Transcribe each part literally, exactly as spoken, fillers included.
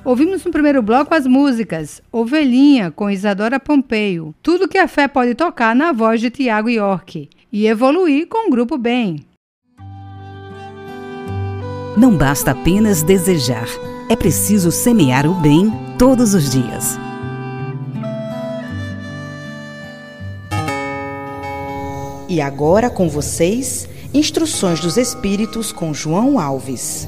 Ouvimos no primeiro bloco as músicas Ovelhinha, com Isadora Pompeio, Tudo que a Fé Pode Tocar, na voz de Tiago York, e Evoluir, com o Grupo Bem. Não basta apenas desejar, é preciso semear o bem todos os dias. E agora com vocês, Instruções dos Espíritos com João Alves.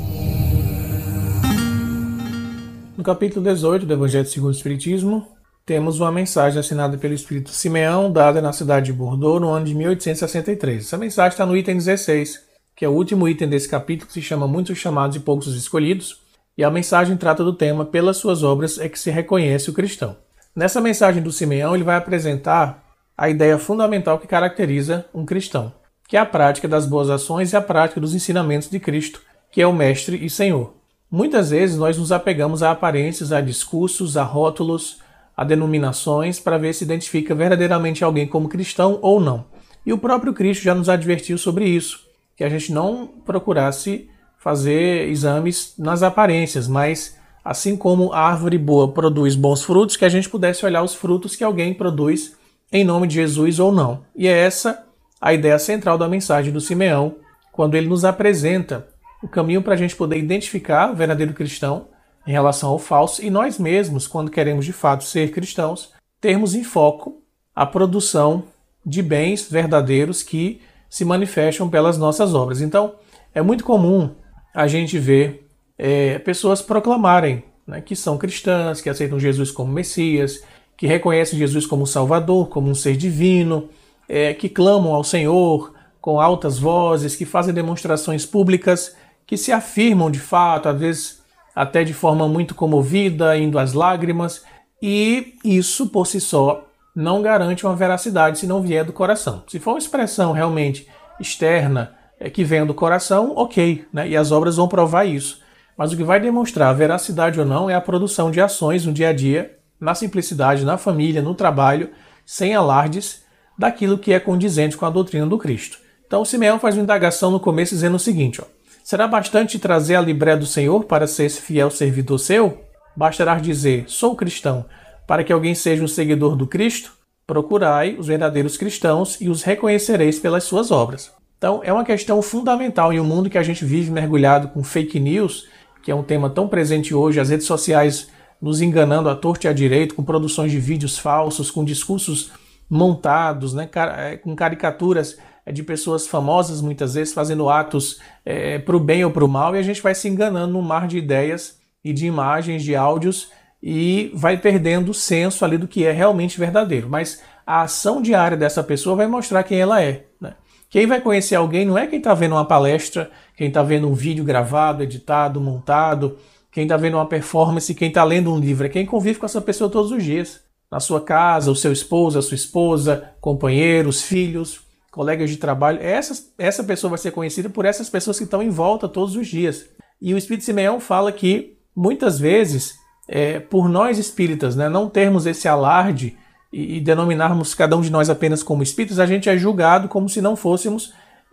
No capítulo dezoito do Evangelho segundo o Espiritismo, temos uma mensagem assinada pelo Espírito Simeão, dada na cidade de Bordeaux, no ano de mil oitocentos e sessenta e três. Essa mensagem está no item dezesseis, que é o último item desse capítulo, que se chama Muitos Chamados e Poucos Escolhidos, e a mensagem trata do tema Pelas suas obras é que se reconhece o cristão. Nessa mensagem do Simeão, ele vai apresentar a ideia fundamental que caracteriza um cristão, que é a prática das boas ações e a prática dos ensinamentos de Cristo, que é o Mestre e Senhor. Muitas vezes nós nos apegamos a aparências, a discursos, a rótulos, a denominações, para ver se identifica verdadeiramente alguém como cristão ou não. E o próprio Cristo já nos advertiu sobre isso, que a gente não procurasse fazer exames nas aparências, mas assim como a árvore boa produz bons frutos, que a gente pudesse olhar os frutos que alguém produz em nome de Jesus ou não. E é essa a ideia central da mensagem do Simeão, quando ele nos apresenta o caminho para a gente poder identificar o verdadeiro cristão em relação ao falso, e nós mesmos, quando queremos de fato ser cristãos, termos em foco a produção de bens verdadeiros que se manifestam pelas nossas obras. Então, é muito comum a gente ver é, pessoas proclamarem, né, que são cristãs, que aceitam Jesus como Messias, que reconhecem Jesus como Salvador, como um ser divino, é, que clamam ao Senhor com altas vozes, que fazem demonstrações públicas, que se afirmam de fato, às vezes até de forma muito comovida, indo às lágrimas, e isso por si só não garante uma veracidade se não vier do coração. Se for uma expressão realmente externa, é, que venha do coração, ok, né? E as obras vão provar isso. Mas o que vai demonstrar a veracidade ou não é a produção de ações no dia a dia, na simplicidade, na família, no trabalho, sem alardes, daquilo que é condizente com a doutrina do Cristo. Então o Simeão faz uma indagação no começo dizendo o seguinte, ó: será bastante trazer a libré do Senhor para ser esse fiel servidor seu? Bastará dizer, sou cristão, para que alguém seja um seguidor do Cristo? Procurai os verdadeiros cristãos e os reconhecereis pelas suas obras. Então é uma questão fundamental em um mundo que a gente vive mergulhado com fake news, que é um tema tão presente hoje, as redes sociais nos enganando à torta e à direita, com produções de vídeos falsos, com discursos montados, né, com caricaturas de pessoas famosas, muitas vezes, fazendo atos é, para o bem ou para o mal, e a gente vai se enganando num mar de ideias e de imagens, de áudios, e vai perdendo o senso ali do que é realmente verdadeiro. Mas a ação diária dessa pessoa vai mostrar quem ela é, né? Quem vai conhecer alguém não é quem está vendo uma palestra, quem está vendo um vídeo gravado, editado, montado, quem está vendo uma performance, quem está lendo um livro, é quem convive com essa pessoa todos os dias. Na sua casa, o seu esposo, a sua esposa, companheiros, filhos, colegas de trabalho. Essa, essa pessoa vai ser conhecida por essas pessoas que estão em volta todos os dias. E o Espírito Simeão fala que, muitas vezes, é, por nós espíritas, né, não termos esse alarde e, e denominarmos cada um de nós apenas como espíritas, a gente é julgado como se não fôssemos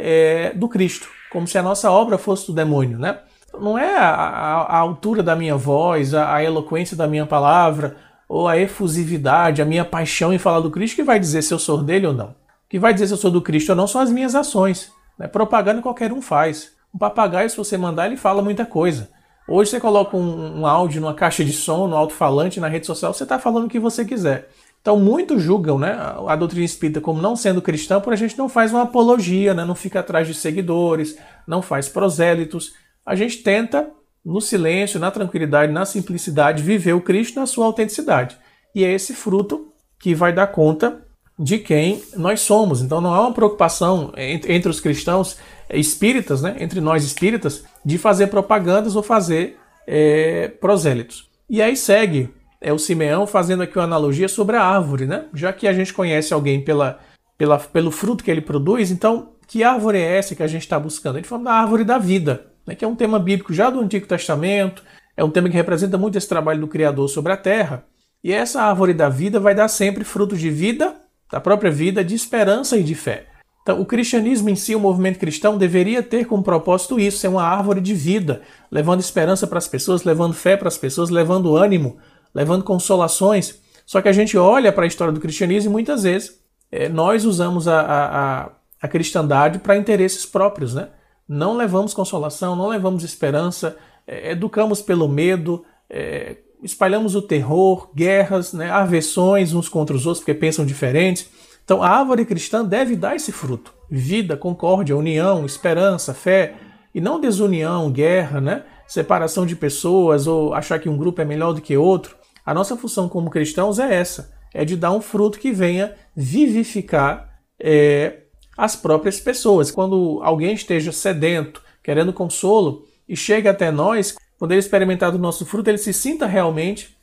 é, do Cristo, como se a nossa obra fosse do demônio, né? Não é a, a, a altura da minha voz, a, a eloquência da minha palavra, ou a efusividade, a minha paixão em falar do Cristo que vai dizer se eu sou dele ou não. O que vai dizer se eu sou do Cristo ou não são as minhas ações, né? Propaganda qualquer um faz. Um papagaio, se você mandar, ele fala muita coisa. Hoje você coloca um, um áudio numa caixa de som, no alto-falante, na rede social, você está falando o que você quiser. Então muitos julgam, né, a doutrina espírita como não sendo cristã, porque a gente não faz uma apologia, né, não fica atrás de seguidores, não faz prosélitos. A gente tenta, no silêncio, na tranquilidade, na simplicidade, viver o Cristo na sua autenticidade. E é esse fruto que vai dar conta de quem nós somos. Então não há uma preocupação entre, entre os cristãos espíritas, né, entre nós espíritas, de fazer propagandas ou fazer é, prosélitos. E aí segue é, o Simeão fazendo aqui uma analogia sobre a árvore, né? Já que a gente conhece alguém pela, pela, pelo fruto que ele produz, então que árvore é essa que a gente está buscando? Ele fala da árvore da vida, né, que é um tema bíblico já do Antigo Testamento, é um tema que representa muito esse trabalho do Criador sobre a terra, e essa árvore da vida vai dar sempre frutos de vida, da própria vida, de esperança e de fé. Então, o cristianismo em si, o movimento cristão, deveria ter como propósito isso, ser uma árvore de vida, levando esperança para as pessoas, levando fé para as pessoas, levando ânimo, levando consolações. Só que a gente olha para a história do cristianismo e muitas vezes é, nós usamos a, a, a cristandade para interesses próprios, né? Não levamos consolação, não levamos esperança, é, educamos pelo medo, é, espalhamos o terror, guerras, né? Aversões uns contra os outros porque pensam diferentes. Então a árvore cristã deve dar esse fruto. Vida, concórdia, união, esperança, fé, e não desunião, guerra, né? Separação de pessoas ou achar que um grupo é melhor do que outro. A nossa função como cristãos é essa, é de dar um fruto que venha vivificar é, as próprias pessoas. Quando alguém esteja sedento, querendo consolo, e chega até nós, quando ele experimentar do nosso fruto, ele se sinta realmente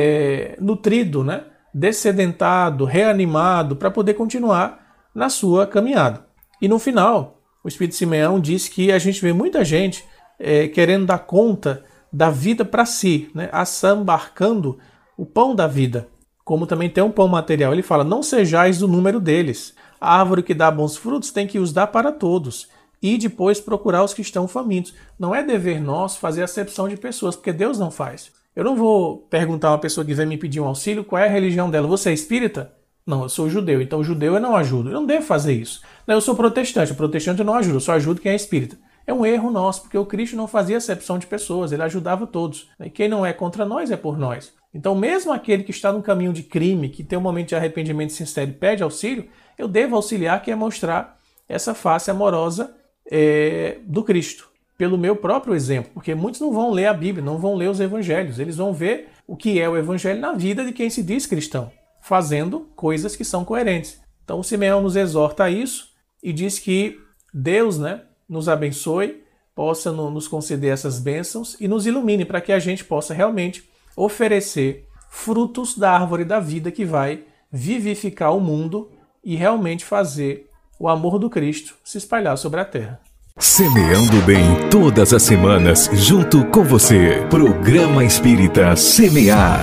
é, nutrido, né? Dessedentado, reanimado, para poder continuar na sua caminhada. E no final, o Espírito Simeão diz que a gente vê muita gente é, querendo dar conta da vida para si, né? Assambarcando o pão da vida, como também tem um pão material. Ele fala, não sejais do número deles. A árvore que dá bons frutos tem que os dar para todos. E depois procurar os que estão famintos. Não é dever nosso fazer acepção de pessoas, porque Deus não faz. Eu não vou perguntar a uma pessoa que vem me pedir um auxílio qual é a religião dela. Você é espírita? Não, eu sou judeu. Então judeu eu não ajudo. Eu não devo fazer isso. Eu sou protestante. Protestante eu não ajudo. Eu só ajudo quem é espírita. É um erro nosso, porque o Cristo não fazia acepção de pessoas. Ele ajudava todos. E quem não é contra nós é por nós. Então mesmo aquele que está no caminho de crime, que tem um momento de arrependimento sincero e pede auxílio, eu devo auxiliar, que é mostrar essa face amorosa é, do Cristo. Pelo meu próprio exemplo, porque muitos não vão ler a Bíblia, não vão ler os evangelhos, eles vão ver o que é o evangelho na vida de quem se diz cristão, fazendo coisas que são coerentes. Então o Simeão nos exorta a isso e diz que Deus, né, nos abençoe, possa no, nos conceder essas bênçãos e nos ilumine para que a gente possa realmente oferecer frutos da árvore da vida que vai vivificar o mundo e realmente fazer o amor do Cristo se espalhar sobre a terra. Semeando bem todas as semanas, junto com você. Programa Espírita Semear.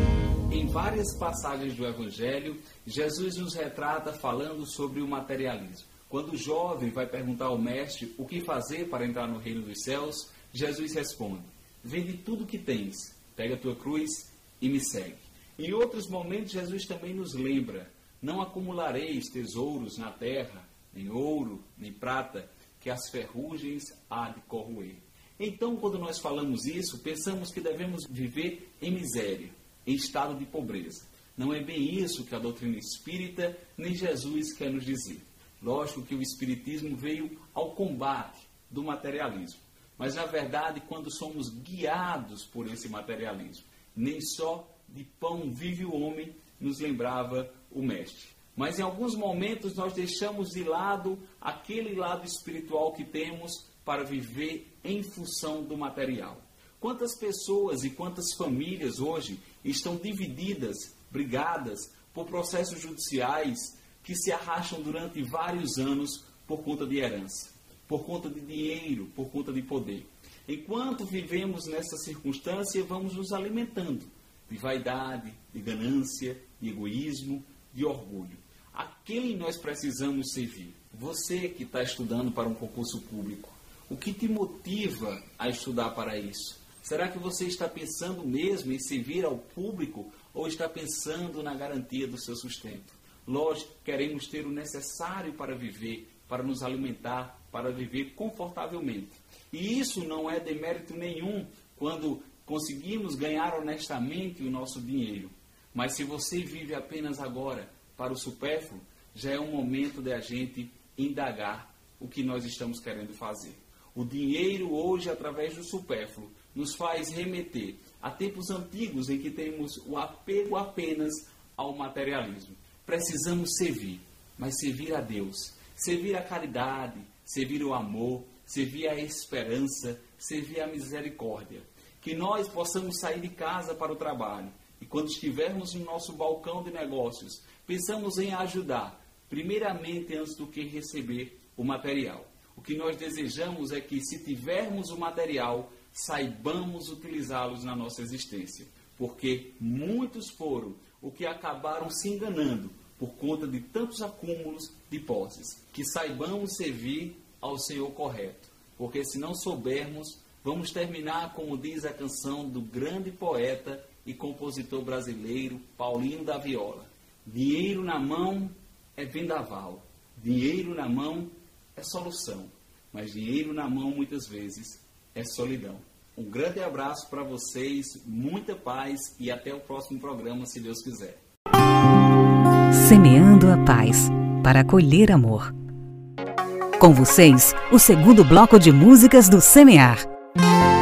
Em várias passagens do Evangelho, Jesus nos retrata falando sobre o materialismo. Quando o jovem vai perguntar ao mestre o que fazer para entrar no reino dos céus, Jesus responde, vende tudo o que tens, pega a tua cruz e me segue. Em outros momentos, Jesus também nos lembra, não acumulareis tesouros na terra, nem ouro, nem prata, que as ferrugens há de corroer. Então, quando nós falamos isso, pensamos que devemos viver em miséria, em estado de pobreza. Não é bem isso que a doutrina espírita, nem Jesus quer nos dizer. Lógico que o espiritismo veio ao combate do materialismo. Mas, na verdade, quando somos guiados por esse materialismo, nem só de pão vive o homem, nos lembrava o Mestre. Mas em alguns momentos nós deixamos de lado aquele lado espiritual que temos para viver em função do material. Quantas pessoas e quantas famílias hoje estão divididas, brigadas por processos judiciais que se arrastam durante vários anos por conta de herança, por conta de dinheiro, por conta de poder. Enquanto vivemos nessa circunstância, vamos nos alimentando de vaidade, de ganância, de egoísmo, de orgulho. A quem nós precisamos servir? Você que está estudando para um concurso público, o que te motiva a estudar para isso? Será que você está pensando mesmo em servir ao público ou está pensando na garantia do seu sustento? Lógico, queremos ter o necessário para viver, para nos alimentar, para viver confortavelmente. E isso não é demérito nenhum quando conseguimos ganhar honestamente o nosso dinheiro. Mas se você vive apenas agora para o supérfluo, já é um momento de a gente indagar o que nós estamos querendo fazer. O dinheiro hoje, através do supérfluo, nos faz remeter a tempos antigos em que temos o apego apenas ao materialismo. Precisamos servir, mas servir a Deus, servir a caridade, servir o amor, servir a esperança, servir a misericórdia. Que nós possamos sair de casa para o trabalho e quando estivermos no nosso balcão de negócios, pensamos em ajudar, primeiramente antes do que receber o material. O que nós desejamos é que, se tivermos o material, saibamos utilizá-los na nossa existência. Porque muitos foram o que acabaram se enganando por conta de tantos acúmulos, de posses. Que saibamos servir ao Senhor correto, porque se não soubermos, vamos terminar como diz a canção do grande poeta e compositor brasileiro Paulino da Viola. Dinheiro na mão é vendaval, dinheiro na mão é solução, mas dinheiro na mão muitas vezes é solidão. Um grande abraço para vocês, muita paz e até o próximo programa, se Deus quiser. Semeando a paz para colher amor. Com vocês, o segundo bloco de músicas do Semear.